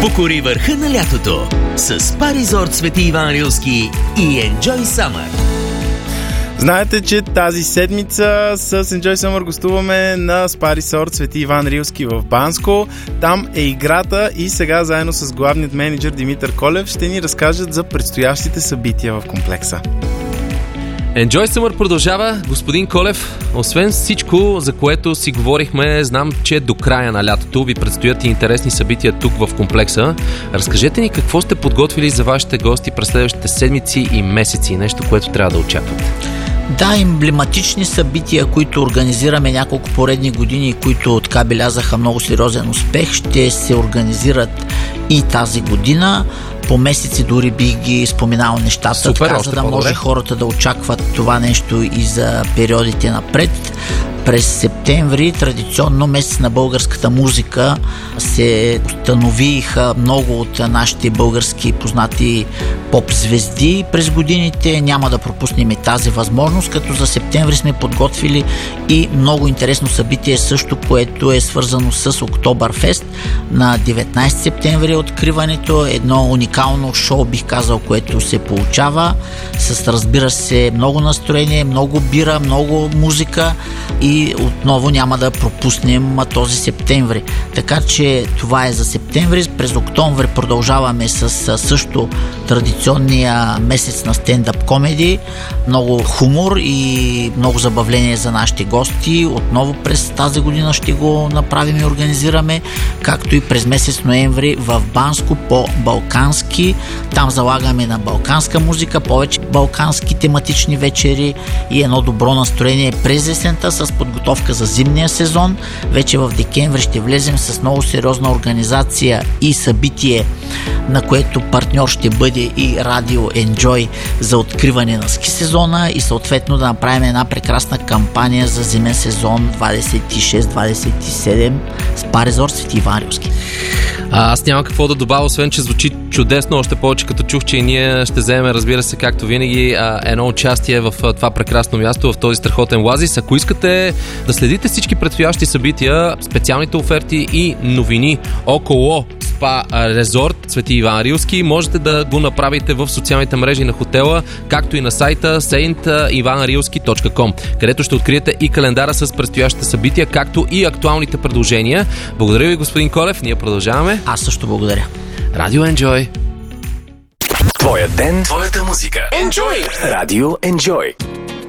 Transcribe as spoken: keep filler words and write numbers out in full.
Покори върха на лятото с Spa Resort Свети Иван Рилски и Enjoy Summer. Знаете, че тази седмица с Enjoy Summer гостуваме на Spa Resort Свети Иван Рилски в Банско. Там е играта и сега заедно с главният менеджер Димитър Колев ще ни разкажат за предстоящите събития в комплекса. Enjoy Summer продължава, господин Колев. Освен всичко, за което си говорихме, знам, че до края на лятото ви предстоят и интересни събития тук в комплекса. Разкажете ни какво сте подготвили за вашите гости през следващите седмици и месеци, нещо, което трябва да очаквате. Да, емблематични събития, които организираме няколко поредни години, които така белязаха много сериозен успех, ще се организират и тази година. По месеци дори бих ги споменал нещата, Супер, така, за да може хората да очакват това нещо и за периодите напред. През септември, традиционно месец на българската музика, се установиха много от нашите български познати поп-звезди през годините. Няма да пропуснем и тази възможност, като за септември сме подготвили и много интересно събитие също, което е свързано с Октобърфест. На деветнайсети септември е откриването, едно уникално шоу, бих казал, което се получава с, разбира се, много настроение, много бира, много музика и отново няма да пропуснем този септември. Така че това е за септември. През октомври продължаваме с също традиционния месец на стендъп комеди. Много хумор и много забавление за нашите гости. Отново през тази година ще го направим и организираме, както и през месец ноември в Банско по балкански. Там залагаме на балканска музика, повече балкански тематични вечери и едно добро настроение през есента с подготовка за зимния сезон. Вече в декември ще влезем с много сериозна организация и събитие, на което партньор ще бъде и Радио Enjoy за откриване на ски сезона и съответно да направим една прекрасна кампания за зимен сезон двайсет и шест двайсет и седем Spa Resort Свети Иван Рилски. А, аз нямам какво да добавя, освен че звучи чудесно, още повече като чух, че и ние ще вземем, разбира се, както винаги, едно участие в това прекрасно място, в този страхотен оазис. Ако искате да следите всички предстоящи събития, специалните оферти и новини около Spa Resort Свети Иван Рилски, можете да го направите в социалните мрежи на хотела, както и на сайта сейнт иван рилски точка ком, където ще откриете и календара с предстоящите събития, както и актуалните предложения. Благодаря ви, господин Колев. Ние продължаваме. Аз също благодаря. Радио Enjoy. Твоя ден, твоята музика. Enjoy! Радио Enjoy.